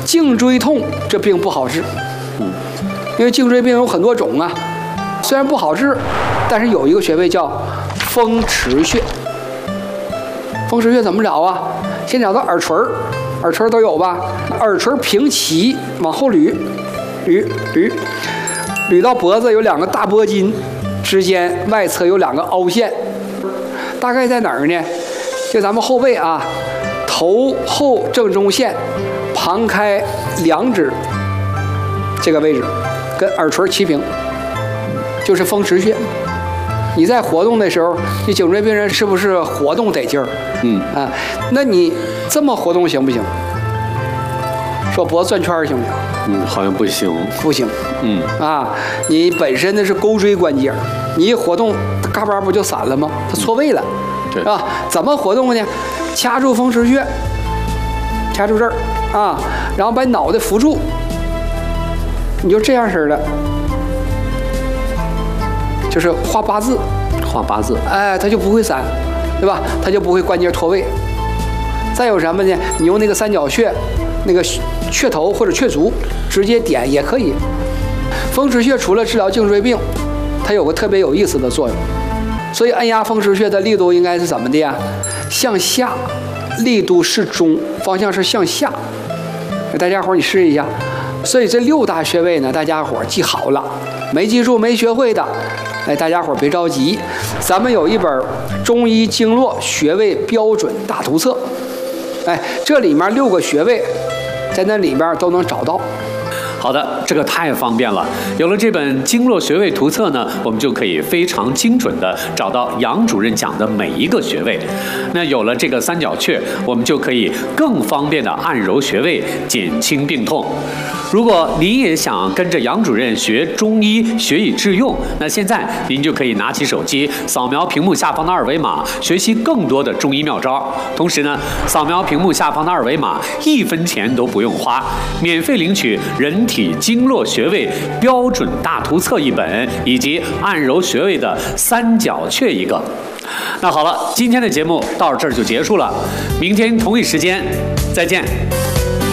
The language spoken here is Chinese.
颈椎痛这病不好治，因为颈椎病有很多种啊，虽然不好治，但是有一个穴位叫风池穴。风池穴怎么找啊？先找到耳垂，耳垂都有吧？耳垂平齐，往后捋，捋到脖子有2个大脖筋，之间外侧有2个凹陷，大概在哪儿呢？就咱们后背啊，头后正中线，旁开2指这个位置，跟耳垂齐平，就是风池穴。你在活动的时候，你颈椎病人是不是活动得劲儿？那你这么活动行不行？说脖子转圈行不行？ 好像不行。 不行。你本身的是钩椎关节，你一活动，嘎巴不就散了吗？它错位了，是吧？怎么活动呢？掐住风池穴，掐住这儿啊，然后把脑袋扶住，你就这样式的。就是画8字， 画8字， 它就不会散，对吧？它就不会关节脱位。再有什么呢？你用那个三角穴，那个雀头或者雀足直接点也可以。风池穴除了治疗颈椎病，它有个特别有意思的作用。所以按压风池穴的力度应该是怎么的呀？向下，力度适中，方向是向下。大家伙你试一下。所以这6大穴位呢，大家伙记好了，没记住没学会的。大家伙别着急，咱们有一本《中医经络穴位标准大图册》，这里面6个穴位，在那里边都能找到。 好的，这个太方便了。有了这本经络穴位图册呢，我们就可以非常精准的找到杨主任讲的每一个穴位。那有了这个三角穴，我们就可以更方便的按揉穴位，减轻病痛。如果您也想跟着杨主任学中医，学以致用，那现在您就可以拿起手机，扫描屏幕下方的2维码，学习更多的中医妙招。同时呢，扫描屏幕下方的2维码，1分钱都不用花，免费领取人体经络穴位标准大图册1本，以及按揉穴位的三角穴1个。那好了，今天的节目到这儿就结束了，明天同一时间再见。